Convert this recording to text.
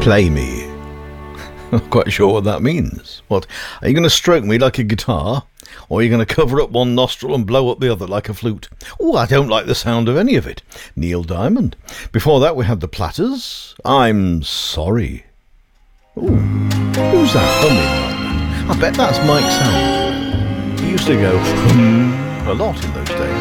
Play me. Not quite sure what that means. What, are you going to stroke me like a guitar? Or are you going to cover up one nostril and blow up the other like a flute? Oh, I don't like the sound of any of it. Neil Diamond. Before that we had the Platters. I'm sorry. Ooh, who's that humming like that? I bet that's Mike Sound. He used to go a lot in those days.